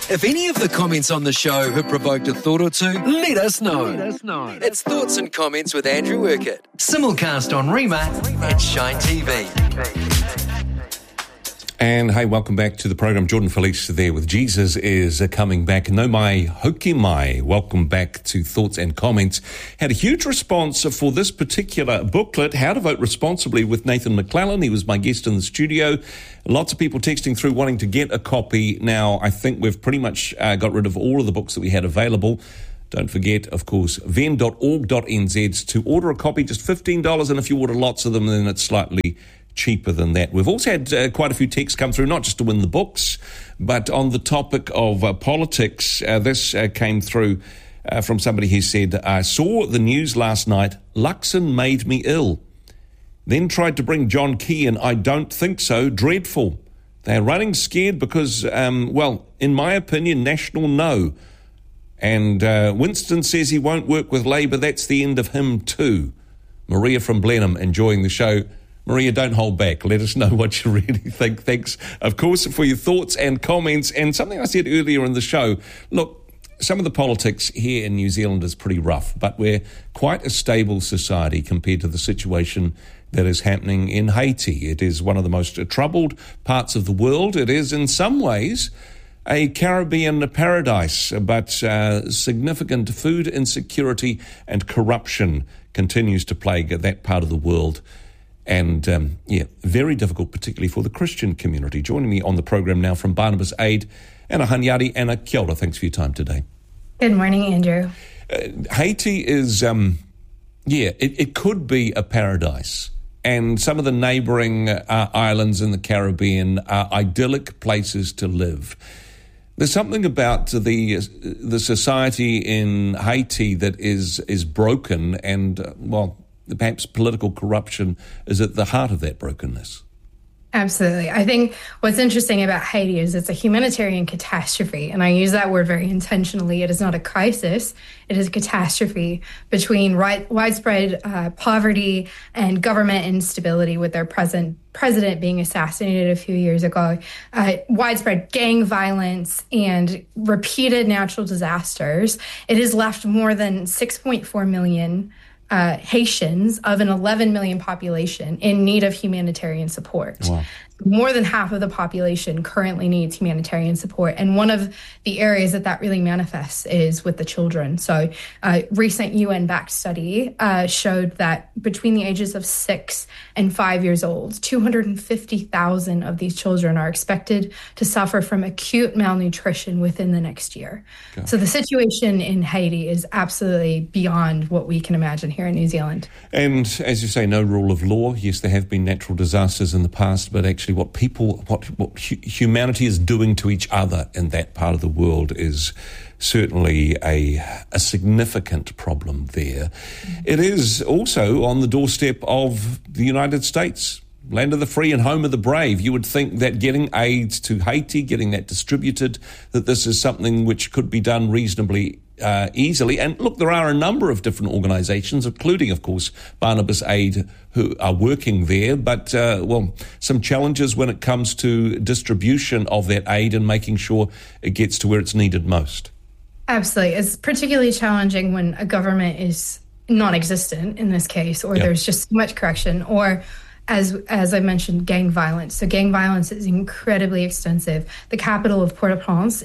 If any of the comments on the show have provoked a thought or two, let us know. It's Thoughts and Comments with Andrew Urquhart. Simulcast on Rima and Shine TV. And hey, welcome back to the program. Jordan Felice there with Jesus is coming back. No mai hoki mai. Welcome back to Thoughts and Comments. Had a huge response for this particular booklet, How to Vote Responsibly with Nathan McClellan. He was my guest in the studio. Lots of people texting through wanting to get a copy. Now, I think we've pretty much got rid of all of the books that we had available. Don't forget, of course, ven.org.nz to order a copy, just $15. And if you order lots of them, then it's slightly cheaper than that. We've also had quite a few texts come through, not just to win the books, but on the topic of politics. This came through from somebody who said, I saw the news last night, Luxon made me ill. Then tried to bring John Key in. I don't think so. Dreadful. They're running scared because, in my opinion, National no. And Winston says he won't work with Labour. That's the end of him too. Maria from Blenheim enjoying the show. Maria, don't hold back. Let us know what you really think. Thanks, of course, for your thoughts and comments. And something I said earlier in the show, look, some of the politics here in New Zealand is pretty rough, but we're quite a stable society compared to the situation that is happening in Haiti. It is one of the most troubled parts of the world. It is, in some ways, a Caribbean paradise, but significant food insecurity and corruption continues to plague that part of the world. And, very difficult, particularly for the Christian community. Joining me on the program now from Barnabas Aid, Anna Hanyari. Anna, kia ora. Thanks for your time today. Good morning, Andrew. Haiti is, it could be a paradise. And some of the neighbouring islands in the Caribbean are idyllic places to live. There's something about the society in Haiti that is broken and, perhaps political corruption is at the heart of that brokenness. Absolutely. I think what's interesting about Haiti is it's a humanitarian catastrophe, and I use that word very intentionally. It is not a crisis. It is a catastrophe between widespread poverty and government instability with their president being assassinated a few years ago, widespread gang violence, and repeated natural disasters. It has left more than 6.4 million Haitians of an 11 million population in need of humanitarian support. Wow. More than half of the population currently needs humanitarian support. And one of the areas that really manifests is with the children. So a recent UN-backed study showed that between the ages of 6 and 5 years old, 250,000 of these children are expected to suffer from acute malnutrition within the next year. Gosh. So the situation in Haiti is absolutely beyond what we can imagine here in New Zealand. And as you say, no rule of law. Yes, there have been natural disasters in the past, but actually what humanity is doing to each other in that part of the world is certainly a significant problem there. Mm-hmm. It is also on the doorstep of the United States, land of the free and home of the brave. You would think that getting aid to Haiti, getting that distributed, that this is something which could be done reasonably easily. And look, there are a number of different organisations, including, of course, Barnabas Aid, who are working there. But, some challenges when it comes to distribution of that aid and making sure it gets to where it's needed most. Absolutely. It's particularly challenging when a government is non-existent in this case, or there's just too much corruption, or as I mentioned, gang violence. So gang violence is incredibly extensive. The capital of Port-au-Prince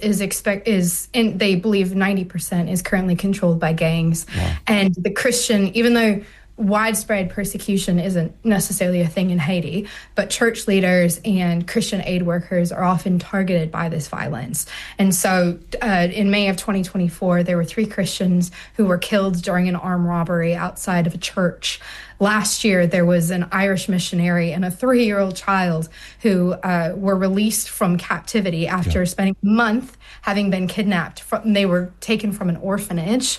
they believe 90% is currently controlled by gangs. Wow. And the Christian, even though widespread persecution isn't necessarily a thing in Haiti, but church leaders and Christian aid workers are often targeted by this violence. And so in May of 2024, there were 3 Christians who were killed during an armed robbery outside of a church. Last year, there was an Irish missionary and a 3-year-old child who were released from captivity after spending a month having been kidnapped. They were taken from an orphanage.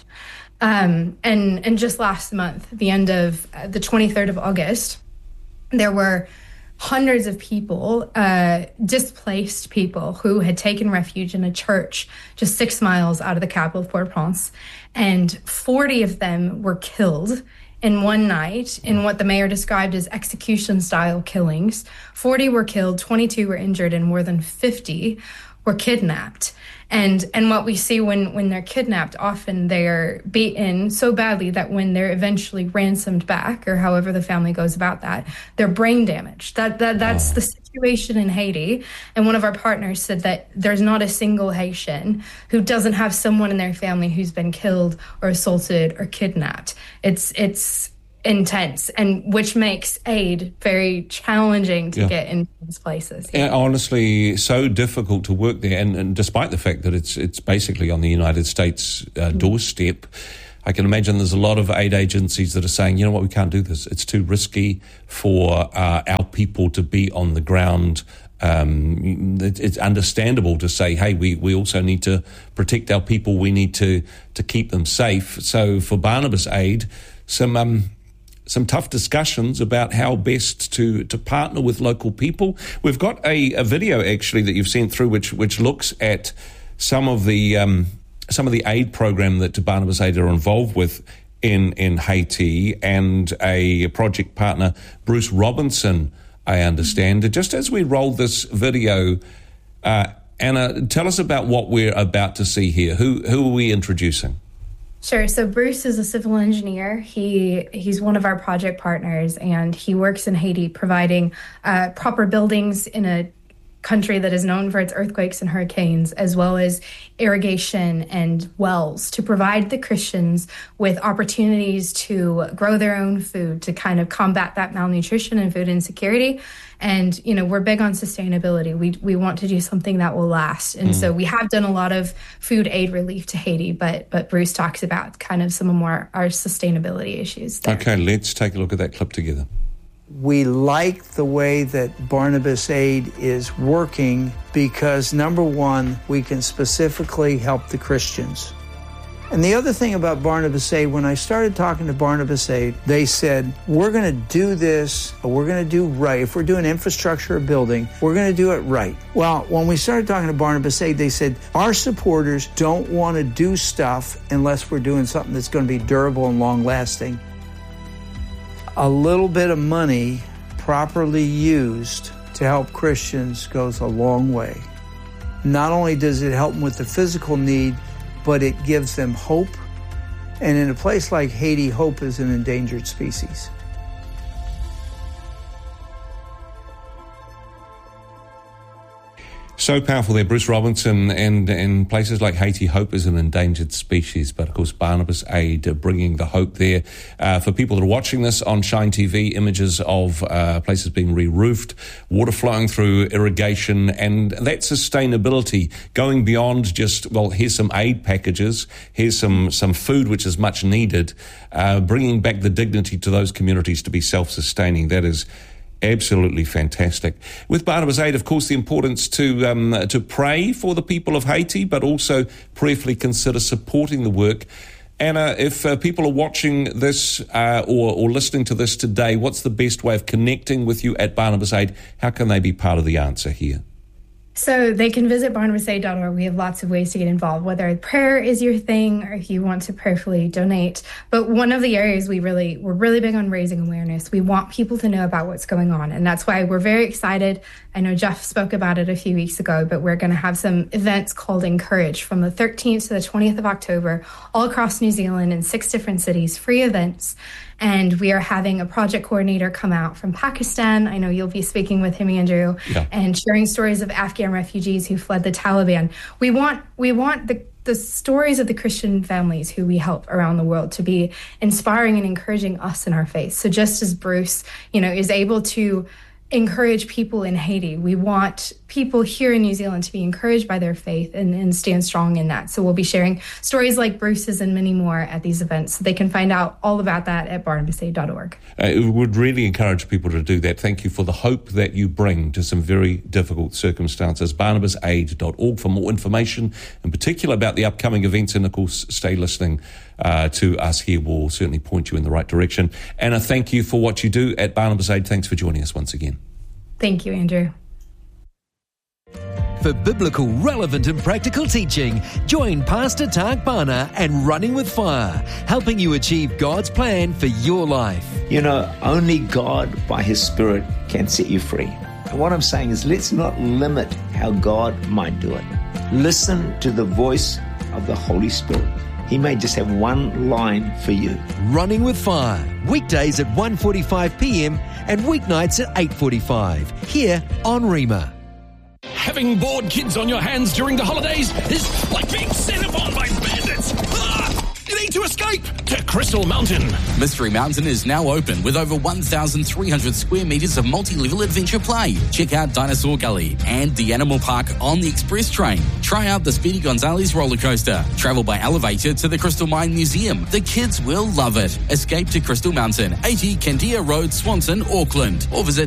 And just last month, the end of the 23rd of August, there were hundreds of people, displaced people who had taken refuge in a church just 6 miles out of the capital of Port-au-Prince, and 40 of them were killed in one night in what the mayor described as execution-style killings. 40 were killed, 22 were injured, and more than 50 or kidnapped. And what we see when they're kidnapped, often they're beaten so badly that when they're eventually ransomed back, or however the family goes about that, they're brain damaged. That's the situation in Haiti. And one of our partners said that there's not a single Haitian who doesn't have someone in their family who's been killed or assaulted or kidnapped. It's intense, and which makes aid very challenging to get into these places. Yeah, honestly, so difficult to work there, and despite the fact that it's basically on the United States doorstep, I can imagine there's a lot of aid agencies that are saying, you know what, we can't do this. It's too risky for our people to be on the ground. It's understandable to say, hey, we also need to protect our people. We need to keep them safe. So for Barnabas Aid, some tough discussions about how best to partner with local people. We've got a video actually that you've sent through which looks at some of the aid program that Barnabas Aid are involved with in Haiti, and a project partner, Bruce Robinson, I understand. Just as we roll this video, Anna, tell us about what we're about to see here. Who are we introducing? Sure. So Bruce is a civil engineer. He's one of our project partners, and he works in Haiti providing proper buildings in a country that is known for its earthquakes and hurricanes, as well as irrigation and wells, to provide the Christians with opportunities to grow their own food, to kind of combat that malnutrition and food insecurity. And, you know, we're big on sustainability. We want to do something that will last. And so we have done a lot of food aid relief to Haiti, but Bruce talks about kind of some of our sustainability issues there. Okay, let's take a look at that clip together. We like the way that Barnabas Aid is working because, number one, we can specifically help the Christians. And the other thing about Barnabas Aid, when I started talking to Barnabas Aid, they said, we're going to do this, or we're going to do right. If we're doing infrastructure or building, we're going to do it right. Well, when we started talking to Barnabas Aid, they said, our supporters don't want to do stuff unless we're doing something that's going to be durable and long-lasting. A little bit of money properly used to help Christians goes a long way. Not only does it help them with the physical need, but it gives them hope. And in a place like Haiti, hope is an endangered species. So powerful there, Bruce Robinson, and in places like Haiti, hope is an endangered species. But of course, Barnabas Aid bringing the hope there. For people that are watching this on Shine TV, images of places being re-roofed, water flowing through irrigation, and that sustainability going beyond just, well, here's some aid packages, here's some food which is much needed, bringing back the dignity to those communities to be self-sustaining. That is absolutely fantastic. With Barnabas Aid, of course, the importance to pray for the people of Haiti, but also prayerfully consider supporting the work. Anna, if people are watching this or listening to this today, what's the best way of connecting with you at Barnabas Aid? How can they be part of the answer here? So they can visit barnabasaid.org. We have lots of ways to get involved, whether prayer is your thing or if you want to prayerfully donate. But one of the areas we're really big on raising awareness. We want people to know about what's going on. And that's why we're very excited. I know Jeff spoke about it a few weeks ago, but we're going to have some events called Encourage from the 13th to the 20th of October, all across New Zealand in 6 different cities, free events. And we are having a project coordinator come out from Pakistan. I know you'll be speaking with him, Andrew, and sharing stories of Afghan refugees who fled the Taliban. We want the stories of the Christian families who we help around the world to be inspiring and encouraging us in our faith. So just as Bruce, is able to encourage people in Haiti, we want people here in New Zealand to be encouraged by their faith and stand strong in that. So we'll be sharing stories like Bruce's and many more at these events. So they can find out all about that at barnabasaid.org. It would really encourage people to do that. Thank you for the hope that you bring to some very difficult circumstances. barnabasaid.org for more information, in particular about the upcoming events. And of course, stay listening to us here. We'll certainly point you in the right direction. Anna, thank you for what you do at Barnabas Aid. Thanks for joining us once again. Thank you, Andrew. For biblical, relevant and practical teaching, join Pastor Tak Bhana and Running with Fire, helping you achieve God's plan for your life. Only God by His Spirit can set you free. So what I'm saying is, let's not limit how God might do it. Listen to the voice of the Holy Spirit. He may just have one line for you. Running with Fire, weekdays at 1:45 p.m. and weeknights at 8:45, here on Rima. Having bored kids on your hands during the holidays is like being set upon by bandits. You need to escape to Crystal Mountain. Mystery Mountain is now open with over 1,300 square metres of multi-level adventure play. Check out Dinosaur Gully and the Animal Park on the Express Train. Try out the Speedy Gonzales roller coaster. Travel by elevator to the Crystal Mine Museum. The kids will love it. Escape to Crystal Mountain, 80 Candia Road, Swanson, Auckland. Or visit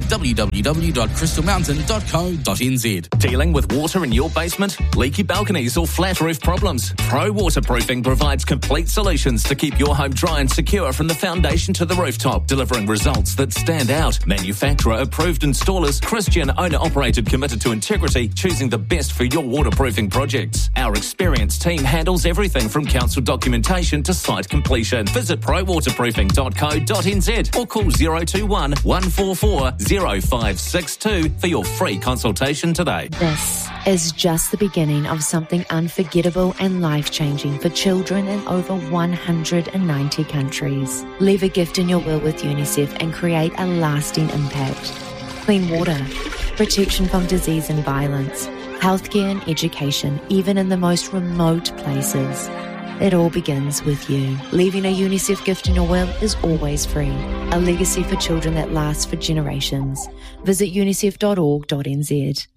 www.crystalmountain.co.nz. Dealing with water in your basement, leaky balconies or flat roof problems? Pro Waterproofing provides complete solutions to keep your home dry and secure from the foundation to the rooftop, delivering results that stand out. Manufacturer approved installers, Christian owner operated, committed to integrity, choosing the best for your waterproofing projects. Our experienced team handles everything from council documentation to site completion. Visit prowaterproofing.co.nz or call 021 144 0562 for your free consultation today. This is just the beginning of something unforgettable and life-changing for children in over 190 countries. Leave a gift in your will with UNICEF and create a lasting impact. Clean water, protection from disease and violence, healthcare and education, even in the most remote places. It all begins with you. Leaving a UNICEF gift in your will is always free. A legacy for children that lasts for generations. Visit unicef.org.nz.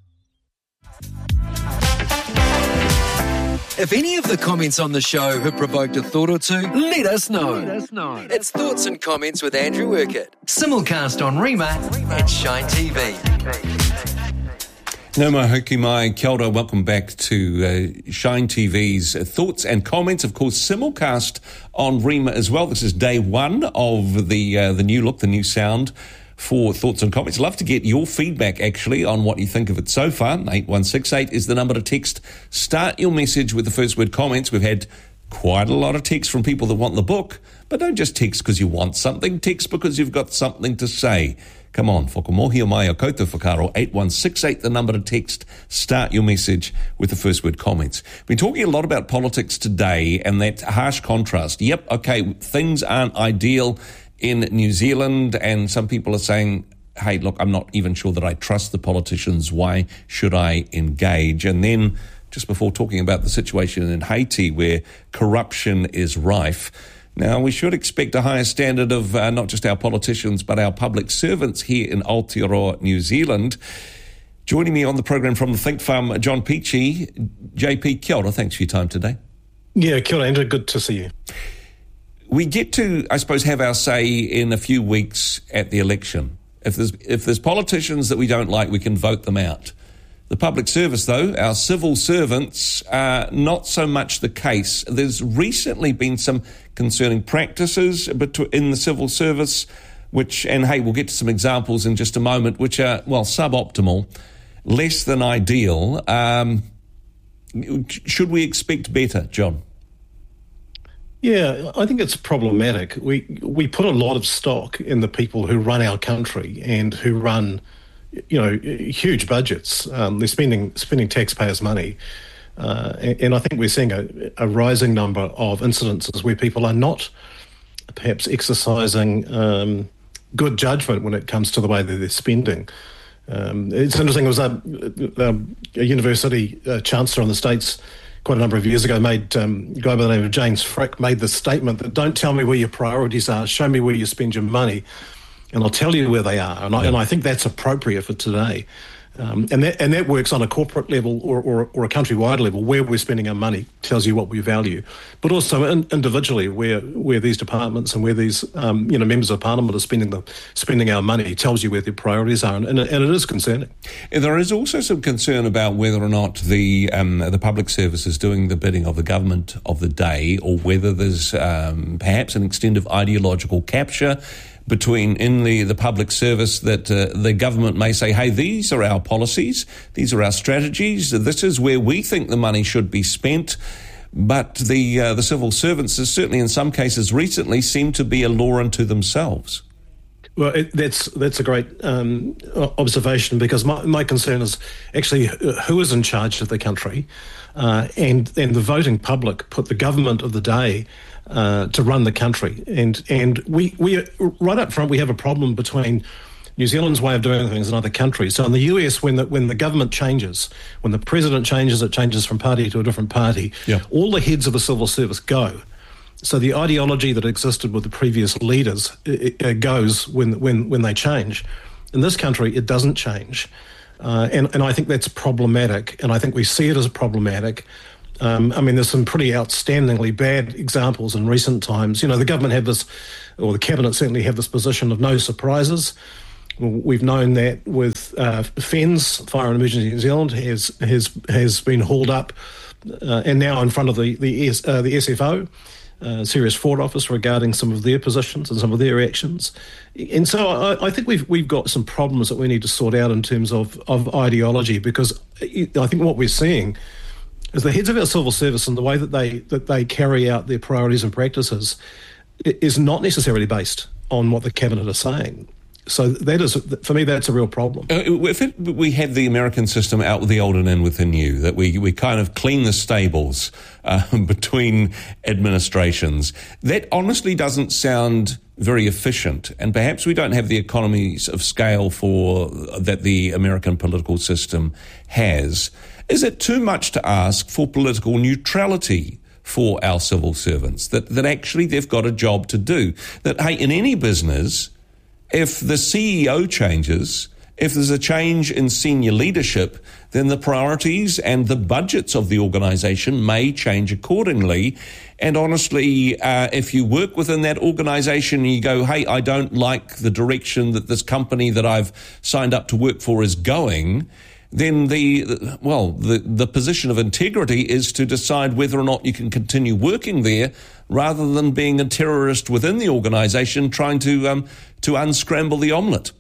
If any of the comments on the show have provoked a thought or two, let us know. It's Thoughts and Comments with Andrew Urquhart. Simulcast on Rima and Shine TV. No mai hoki mai, kia ora, welcome back to Shine TV's Thoughts and Comments. Of course, simulcast on Rima as well. This is day one of the new look, the new sound for Thoughts and Comments. Love to get your feedback, actually, on what you think of it so far. 8168 is the number to text. Start your message with the first word comments. We've had quite a lot of texts from people that want the book, but don't just text because you want something. Text because you've got something to say. Come on, whakamohi o mai o koutou whakaro, 8168, the number to text. Start your message with the first word comments. Been talking a lot about politics today and that harsh contrast. Yep, okay, things aren't ideal in New Zealand, and some people are saying, hey, look, I'm not even sure that I trust the politicians. Why should I engage? And then, just before talking about the situation in Haiti, where corruption is rife, now we should expect a higher standard of not just our politicians, but our public servants here in Aotearoa, New Zealand. Joining me on the program from the Think Farm, John Peachy. JP, kia ora, thanks for your time today. Yeah, kia ora, Andrew, good to see you. We get to, I suppose, have our say in a few weeks at the election. If there's politicians that we don't like, we can vote them out. The public service, though, our civil servants, not so much the case. There's recently been some concerning practices in the civil service, and hey, we'll get to some examples in just a moment, which are, well, suboptimal, less than ideal. Should we expect better, John? Yeah, I think it's problematic. We put a lot of stock in the people who run our country and who run, huge budgets. They're spending taxpayers' money. And I think we're seeing a rising number of incidences where people are not perhaps exercising good judgment when it comes to the way that they're spending. It's interesting, it was a university chancellor in the States quite a number of years ago, a guy by the name of James Frick made the statement that don't tell me where your priorities are, show me where you spend your money, and I'll tell you where they are. And I think that's appropriate for today. And that works on a corporate level or a countrywide level. Where we're spending our money tells you what we value, but also individually where these departments and where these members of parliament are spending our money tells you where their priorities are, and it is concerning. There is also some concern about whether or not the public service is doing the bidding of the government of the day, or whether there's perhaps an extent of ideological capture in the public service, that the government may say, hey, these are our policies, these are our strategies, this is where we think the money should be spent. But the civil servants, certainly in some cases recently, seem to be a law unto themselves. Well, that's a great observation, because my concern is actually who is in charge of the country, and the voting public put the government of the day to run the country, and we right up front we have a problem between New Zealand's way of doing things in other countries. So in the US, when the government changes, when the president changes, it changes from party to a different party. Yeah. All the heads of the civil service go. So the ideology that existed with the previous leaders it goes when they change. In this country, it doesn't change, and I think that's problematic. And I think we see it as problematic. I mean, there's some pretty outstandingly bad examples in recent times. You know, the government have this, or the cabinet certainly have this position of no surprises. We've known that with FENZ, Fire and Emergency New Zealand, has been hauled up and now in front of the SFO. Serious Fraud Office, regarding some of their positions and some of their actions. And so I think we've got some problems that we need to sort out in terms of ideology, because I think what we're seeing is the heads of our civil service and the way that they carry out their priorities and practices is not necessarily based on what the cabinet is saying. So that is, for me, that's a real problem. We had the American system out with the old and in with the new, that we kind of clean the stables between administrations. That honestly doesn't sound very efficient, and perhaps we don't have the economies of scale that the American political system has. Is it too much to ask for political neutrality for our civil servants, that actually they've got a job to do? That, hey, in any business, if the CEO changes, if there's a change in senior leadership, then the priorities and the budgets of the organisation may change accordingly. And honestly, if you work within that organisation and you go, hey, I don't like the direction that this company that I've signed up to work for is going, then the position of integrity is to decide whether or not you can continue working there, rather than being a terrorist within the organisation trying to unscramble the omelette.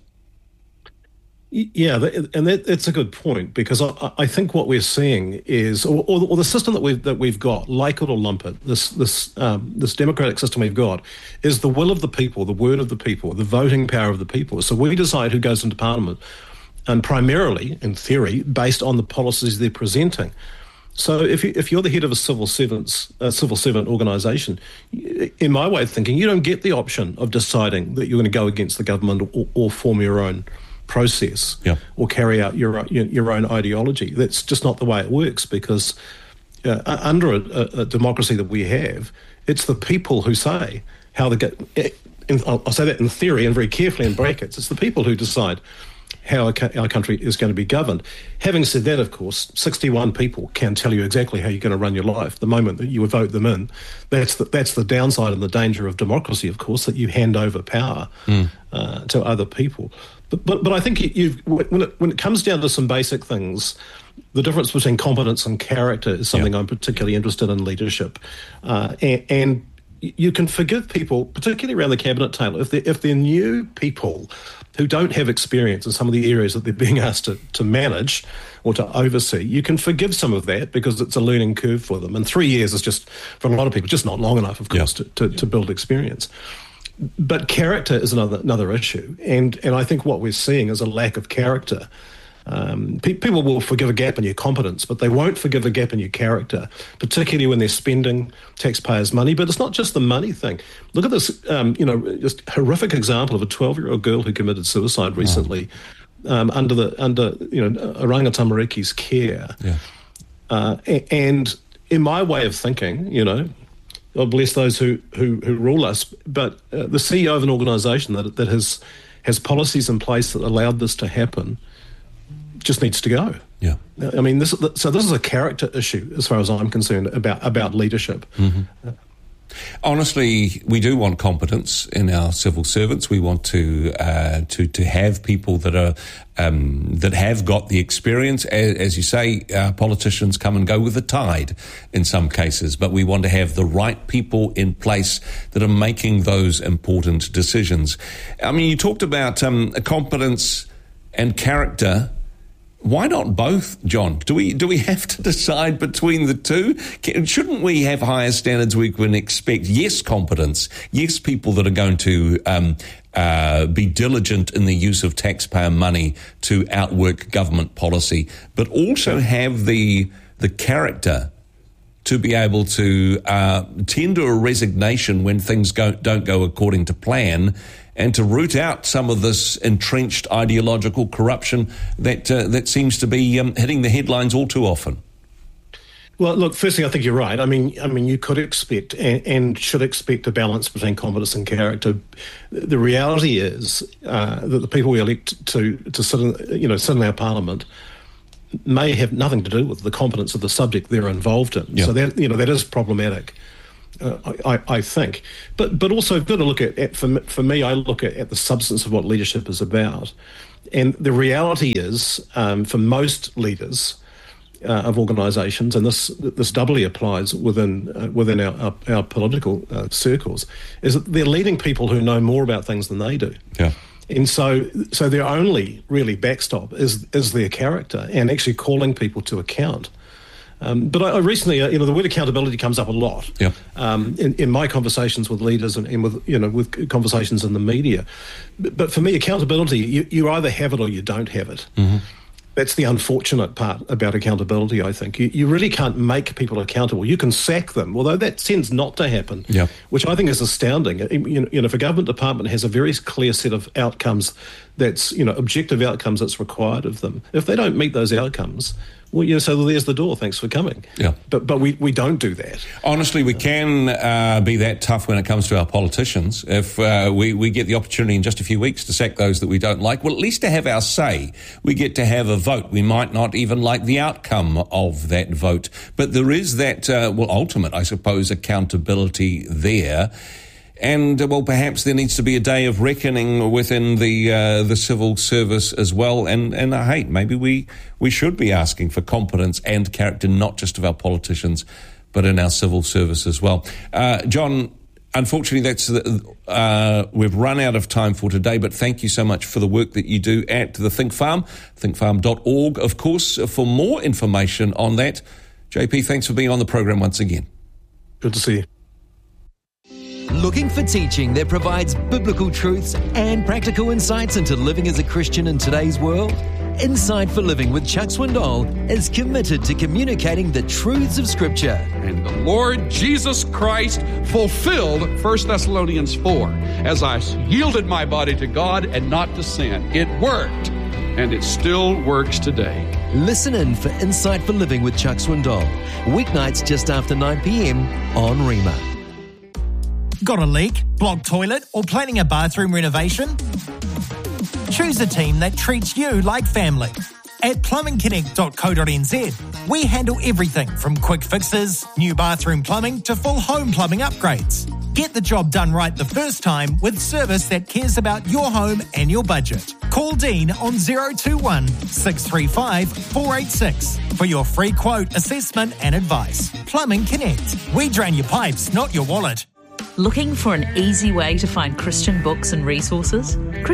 Yeah, and that's a good point, because I think what we're seeing is, or the system that we've got, like it or lump it, this democratic system we've got, is the will of the people, the word of the people, the voting power of the people. So we decide who goes into Parliament, and primarily, in theory, based on the policies they're presenting. So if you're the head of a civil servant organisation, in my way of thinking, you don't get the option of deciding that you're going to go against the government or form your own process, or carry out your own ideology. That's just not the way it works, because under a democracy that we have, it's the people who say how they get. I'll say that in theory and very carefully in brackets. It's the people who decide how our country is going to be governed. Having said that, of course, 61 people can tell you exactly how you're going to run your life the moment that you vote them in. That's the downside and the danger of democracy, of course, that you hand over power to other people. But I think when it comes down to some basic things, the difference between competence and character is something I'm particularly interested in leadership, and you can forgive people, particularly around the cabinet table, if they're new people who don't have experience in some of the areas that they're being asked to manage or to oversee. You can forgive some of that because it's a learning curve for them. And 3 years is just, for a lot of people, just not long enough, of course, to build experience. But character is another issue. And I think what we're seeing is a lack of character. People will forgive a gap in your competence, but they won't forgive a gap in your character, particularly when they're spending taxpayers' money. But it's not just the money thing. Look at this, just horrific example of a 12-year-old girl who committed suicide recently under Oranga Tamariki's care. And in my way of thinking, God bless those who rule us, but the CEO of an organisation that has policies in place that allowed this to happen just needs to go. Yeah, I mean, this is a character issue as far as I'm concerned about leadership. Mm-hmm. Honestly, we do want competence in our civil servants. We want to have people that are that have got the experience. As you say, politicians come and go with the tide in some cases, but we want to have the right people in place that are making those important decisions. I mean, you talked about competence and character Why not both, John? Do we have to decide between the two? Shouldn't we have higher standards we can expect? Yes, competence. Yes, people that are going to be diligent in the use of taxpayer money to outwork government policy, but also have the character to be able to tender a resignation when things don't go according to plan, and to root out some of this entrenched ideological corruption that seems to be hitting the headlines all too often. Well, look, firstly, I think you're right. I mean, you could expect and should expect a balance between competence and character. The reality is that the people we elect to sit in our parliament may have nothing to do with the competence of the subject they're involved in. Yeah. So that is problematic. I think, but also you've got to look at for me, I look at the substance of what leadership is about, and the reality is for most leaders of organisations, and this doubly applies within our political circles, is that they're leading people who know more about things than they do. Yeah. And so their only really backstop is their character and actually calling people to account. But I recently, the word accountability comes up a lot in my conversations with leaders and with conversations in the media. But for me, accountability, you either have it or you don't have it. Mm-hmm. That's the unfortunate part about accountability, I think. You really can't make people accountable. You can sack them, although that tends not to happen, which I think is astounding. If a government department has a very clear set of outcomes, that's objective outcomes that's required of them, if they don't meet those outcomes, well, so there's the door. Thanks for coming. Yeah. But we don't do that. Honestly, we can be that tough when it comes to our politicians. If we get the opportunity in just a few weeks to sack those that we don't like, well, at least to have our say. We get to have a vote. We might not even like the outcome of that vote. But there is that, ultimate, I suppose, accountability there. And, perhaps there needs to be a day of reckoning within the civil service as well. And maybe we should be asking for competence and character, not just of our politicians, but in our civil service as well. John, unfortunately, we've run out of time for today, but thank you so much for the work that you do at the Think Farm, thinkfarm.org, of course, for more information on that. JP, thanks for being on the program once again. Good to see you. Looking for teaching that provides biblical truths and practical insights into living as a Christian in today's world? Insight for Living with Chuck Swindoll is committed to communicating the truths of Scripture. And the Lord Jesus Christ fulfilled 1 Thessalonians 4. As I yielded my body to God and not to sin, it worked, and it still works today. Listen in for Insight for Living with Chuck Swindoll, weeknights just after 9 p.m. on Rima. Got a leak, blocked toilet, or planning a bathroom renovation? Choose a team that treats you like family. At plumbingconnect.co.nz, we handle everything from quick fixes, new bathroom plumbing to full home plumbing upgrades. Get the job done right the first time with service that cares about your home and your budget. Call Dean on 021 635 486 for your free quote, assessment and advice. Plumbing Connect. We drain your pipes, not your wallet. Looking for an easy way to find Christian books and resources?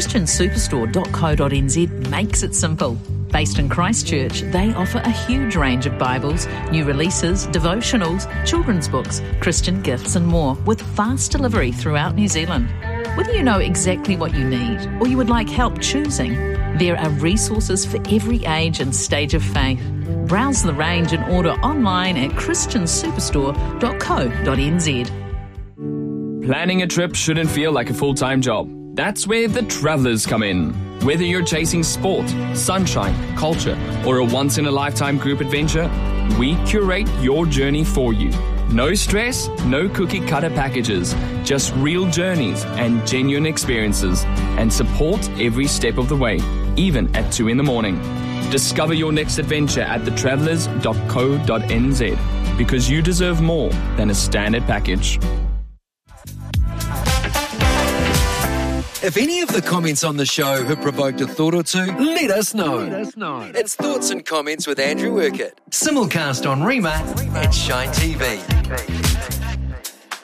ChristianSuperstore.co.nz makes it simple. Based in Christchurch, they offer a huge range of Bibles, new releases, devotionals, children's books, Christian gifts and more, with fast delivery throughout New Zealand. Whether you know exactly what you need or you would like help choosing, there are resources for every age and stage of faith. Browse the range and order online at ChristianSuperstore.co.nz. Planning a trip shouldn't feel like a full-time job. That's where the Travellers come in. Whether you're chasing sport, sunshine, culture, or a once-in-a-lifetime group adventure, we curate your journey for you. No stress, no cookie-cutter packages, just real journeys and genuine experiences, and support every step of the way, even at 2 a.m. Discover your next adventure at thetravellers.co.nz, because you deserve more than a standard package. If any of the comments on the show have provoked a thought or two, let us know. It's Thoughts and Comments with Andrew Urquhart. Simulcast on Rima and Shine TV.